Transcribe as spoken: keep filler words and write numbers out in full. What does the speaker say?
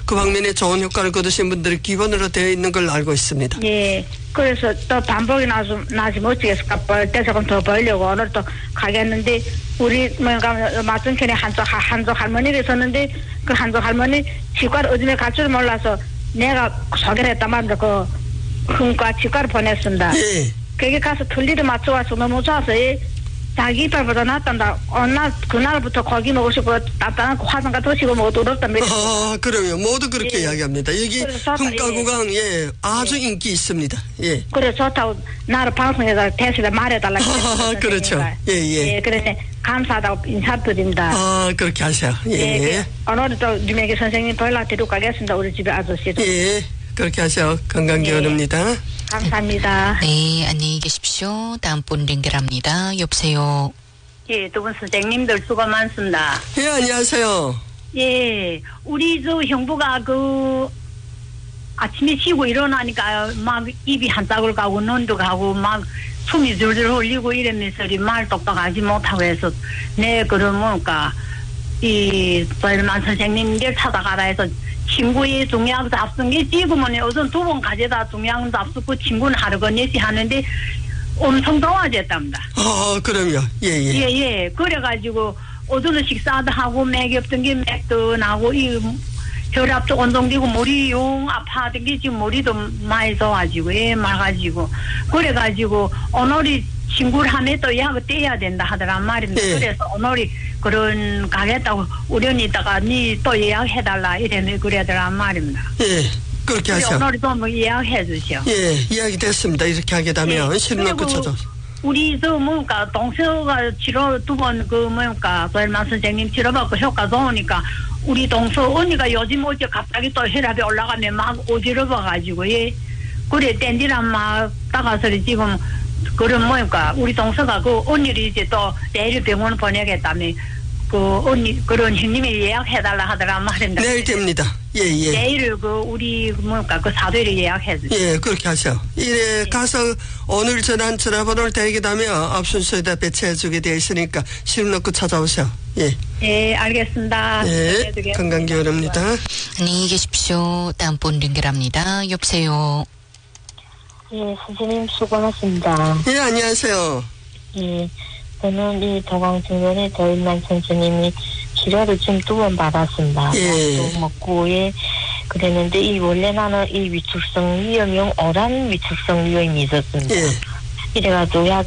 그 방면에 좋은 효과를 거두신 분들이 기본으로 되어 있는 걸 알고 있습니다. 예. 그래서 또 반복이 나지, 나지 못지겠을까, 벌 때 조금 더 벌려고 오늘 또 가겠는데, 우리, 뭔가, 맞은편에 한쪽, 한쪽 할머니가 있었는데, 그 한쪽 할머니 치과를 어둠에 갈 줄 몰라서 내가 소개를 했단 말인데, 그, 흥과 치과를 보냈습니다. 예. 거기 가서 틀니를 맞춰와서 너무 좋아서, 예. 자기 이빨보다 낫단다. 어느 날, 그날부터 고기 먹으시고, 따뜻한 화장가 드시고 먹어도 어렵다. 아, 그러면 모두 그렇게 예. 이야기합니다. 여기 흥가구강, 예, 아주 예. 인기 있습니다. 예. 그래, 좋다고, 나를 방송에서 대신에 말해달라고. 아, 그렇죠. 예, 예. 예, 그래서 감사하다고 인사드립니다. 아, 그렇게 하세요. 예. 예. 오늘은 또 유명기 선생님 연락드리고 가겠습니다. 우리 집에 아저씨도. 예. 그렇게 하세요. 건강기원입니다. 예. 감사합니다. 네, 안녕히 계십시오. 다음 분 연결합니다. 여보세요. 예, 두 분 선생님들 수고 많습니다. 예, 안녕하세요. 예, 우리 저 형부가 그 아침에 쉬고 일어나니까 막 입이 한짝을 가고 눈도 가고 막 숨이 줄줄 흘리고 이러면서 말 똑똑하지 못하고 해서 네, 그럼 뭔가 이 저희만 선생님들 찾아가라 해서 친구의 중요한 잡수기 지금은 우선 두 번 가져다 중요한 잡수고 친구는 하루 건네시 하는데 엄청 좋아졌답니다. 아, 그럼요. 예, 예. 예, 예. 그래가지고 오전에 식사도 하고 맥이 없던 게 맥도 나고 이 혈압도 온동되고 머리 용 아파하던 게 지금 머리도 많이 좋아지고 예, 말가지고 그래가지고 오늘이 친구를 하면 또 약을 떼야 된다 하더란 말입니다. 예. 그래서 오늘이 그런 가겠다고 우연히 있다가 니 또 예약해달라 이래는 그래더란 말입니다. 예. 그렇게 하세요. 오늘이 또 뭐 예약해 주시오. 예, 이야기 됐습니다. 이렇게 하게 되면 예. 실은 그 찾아. 우리 저 뭔가 동서가 치료 두 번 그 뭔가 별만 선생님 치료받고 효과 좋으니까 우리 동서 언니가 요즘 어제 갑자기 또 혈압이 올라가면 막 어지러워가지고 예 그래 땡디란 막 따가서 지금 그런 뭐니까 우리 동서가 그 언니를 이제 또 내일 병원 보내겠다며 그 언니 그런 형님이 예약해달라 하더라 말인데 내일 됩니다. 예, 예. 내일 그 우리 뭐니까 그 사도를 예약해 주세요. 예, 그렇게 하세요. 이래 가서 오늘 전한 전화번호를 대게 되면 앞 순서에다 배치해주게 되어 있으니까 실음 넣고 찾아오세요. 예. 예, 알겠습니다. 예, 건강기원입니다. 안녕히 계십시오. 다음 분 연결합니다. 여보세요. 예, 선생님 수고 많습니다. 예, 안녕하세요. 예, 저는 이 도광증면의 더인만 선생님이 치료를 지금 두 번 받았습니다. 예. 약도 먹고, 예, 그랬는데, 이 원래 나는 이 위축성 위염용 오란 위축성 위염이 있었습니다. 예. 이래가지고 약